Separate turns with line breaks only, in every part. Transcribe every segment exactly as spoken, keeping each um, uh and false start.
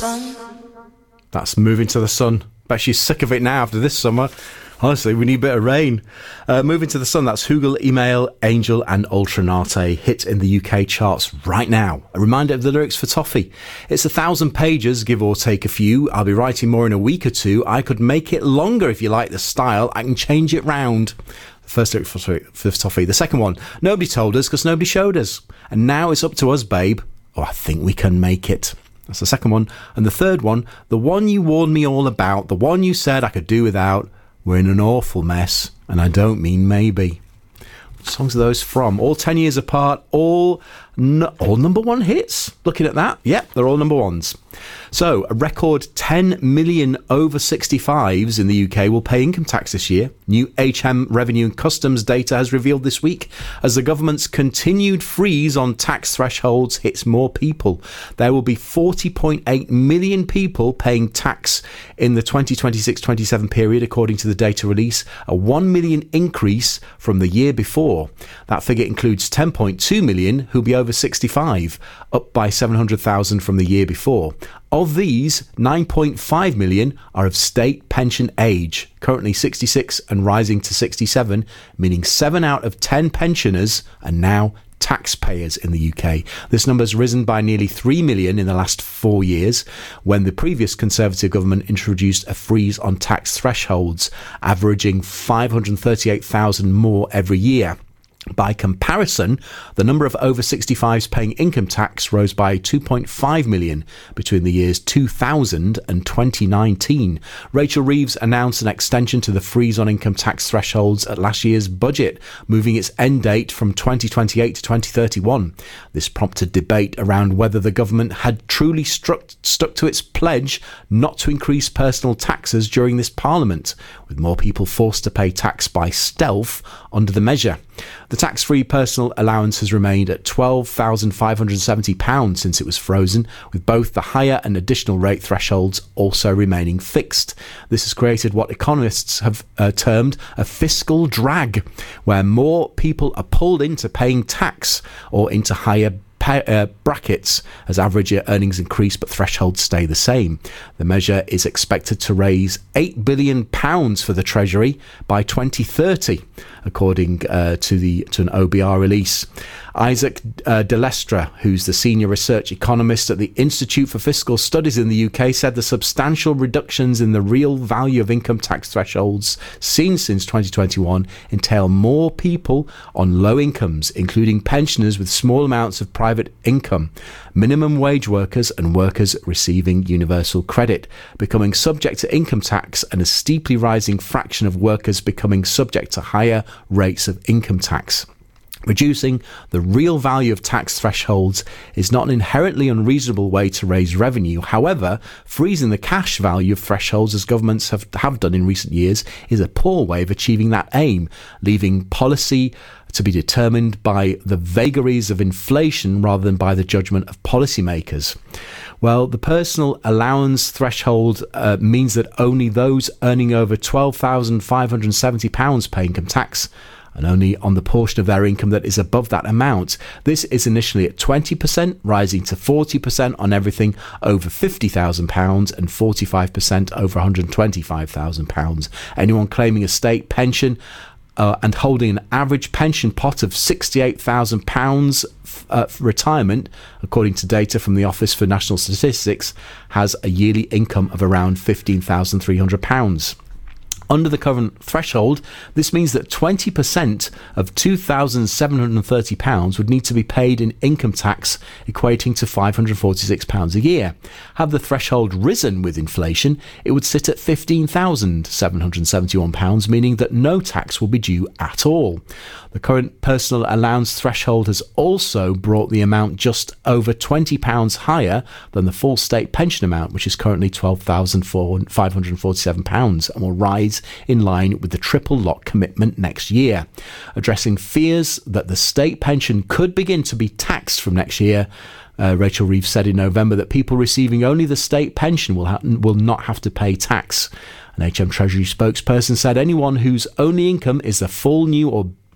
sun.
That's Moving to the Sun. Bet she's sick of it now after this summer. Honestly, we need a bit of rain. Uh, Moving to the Sun, that's Hoogle, Email, Angel and Ultranate, hit in the U K charts right now. A reminder of the lyrics for Toffee. It's a thousand pages, give or take a few. I'll be writing more in a week or two. I could make it longer if you like the style. I can change it round. First lyric for, for Toffee. The second one, nobody told us because nobody showed us. And now it's up to us, babe. Oh, I think we can make it. That's the second one. And the third one, the one you warned me all about, the one you said I could do without. We're in an awful mess, and I don't mean maybe. What songs are those from? All ten years apart, all n- all number one hits. Looking at that, yep, they're all number ones. So, a record ten million over sixty-fives in the U K will pay income tax this year. New H M Revenue and Customs data has revealed this week as the government's continued freeze on tax thresholds hits more people. There will be forty point eight million people paying tax in the twenty twenty-six twenty-seven period, according to the data release, a one million increase from the year before. That figure includes ten point two million who'll be over sixty-five, up by seven hundred thousand from the year before. Of these, nine point five million are of state pension age, currently sixty-six and rising to sixty-seven, meaning seven out of ten pensioners are now taxpayers in the U K. This number has risen by nearly three million in the last four years, when the previous Conservative government introduced a freeze on tax thresholds, averaging five hundred thirty-eight thousand more every year. By comparison, the number of over sixty-fives paying income tax rose by two point five million between the years two thousand and twenty nineteen. Rachel Reeves announced an extension to the freeze on income tax thresholds at last year's budget, moving its end date from twenty twenty-eight to twenty thirty-one. This prompted debate around whether the government had truly struck, stuck to its pledge not to increase personal taxes during this parliament, with more people forced to pay tax by stealth under the measure. The tax-free personal allowance has remained at twelve thousand five hundred seventy pounds since it was frozen, with both the higher and additional rate thresholds also remaining fixed. This has created what economists have uh, termed a fiscal drag, where more people are pulled into paying tax or into higher Pay, uh, brackets as average earnings increase but thresholds stay the same. The measure is expected to raise eight billion pounds for the Treasury by twenty thirty, according uh, to the to an O B R release. Isaac uh, Delestra, who's the senior research economist at the Institute for Fiscal Studies in the U K, said the substantial reductions in the real value of income tax thresholds seen since twenty twenty-one entail more people on low incomes, including pensioners with small amounts of private income, minimum wage workers and workers receiving universal credit, becoming subject to income tax, and a steeply rising fraction of workers becoming subject to higher rates of income tax. Reducing the real value of tax thresholds is not an inherently unreasonable way to raise revenue. However, freezing the cash value of thresholds, as governments have, have done in recent years, is a poor way of achieving that aim, leaving policy to be determined by the vagaries of inflation rather than by the judgment of policymakers. Well, the personal allowance threshold uh, means that only those earning over twelve thousand five hundred seventy pounds pay income tax, and only on the portion of their income that is above that amount. This is initially at twenty percent, rising to forty percent on everything over fifty thousand pounds and forty-five percent over one hundred twenty-five thousand pounds. Anyone claiming a state pension uh, and holding an average pension pot of sixty-eight thousand pounds uh, for retirement, according to data from the Office for National Statistics, has a yearly income of around fifteen thousand three hundred pounds. Under the current threshold, this means that twenty percent of two thousand seven hundred thirty pounds would need to be paid in income tax, equating to five hundred forty-six pounds a year. Had the threshold risen with inflation, it would sit at fifteen thousand seven hundred seventy-one pounds, meaning that no tax will be due at all. The current personal allowance threshold has also brought the amount just over twenty pounds higher than the full state pension amount, which is currently twelve thousand five hundred forty-seven pounds, and will rise in line with the triple lock commitment next year. Addressing fears that the state pension could begin to be taxed from next year, Uh, Rachel Reeves said in November that people receiving only the state pension will, ha- will not have to pay tax. An H M Treasury spokesperson said anyone whose only income is the full new or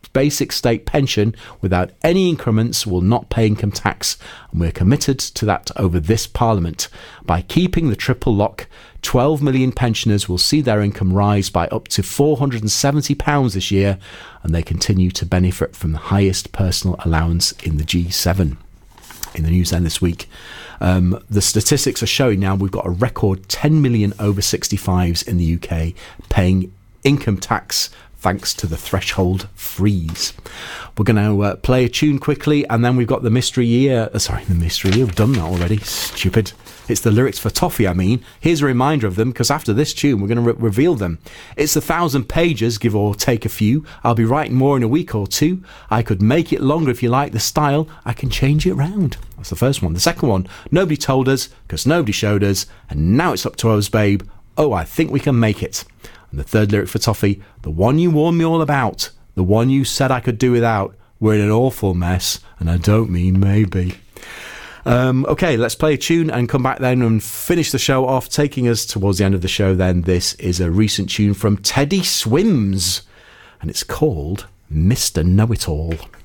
basic state pension without any increments will not pay income tax, and we're committed to that over this Parliament. By keeping the triple lock, twelve million pensioners will see their income rise by up to four hundred seventy pounds this year, and they continue to benefit from the highest personal allowance in the G seven. In the news then this week, um, the statistics are showing now we've got a record ten million over sixty-fives in the U K paying income tax thanks to the threshold freeze. We're going to uh, play a tune quickly, and then we've got the mystery year. Uh, sorry, the mystery year. We've done that already. Stupid. It's the lyrics for Toffee, I mean. Here's a reminder of them, because after this tune, we're going to re- reveal them. It's a thousand pages, give or take a few. I'll be writing more in a week or two. I could make it longer if you like the style. I can change it round. That's the first one. The second one, nobody told us, because nobody showed us, and now it's up to us, babe. Oh, I think we can make it. And the third lyric for Toffee, the one you warned me all about, the one you said I could do without, we're in an awful mess, and I don't mean maybe. Um, okay, let's play a tune and come back then and finish the show off. Taking us towards the end of the show then, this is a recent tune from Teddy Swims, and it's called Mister Know-It-All.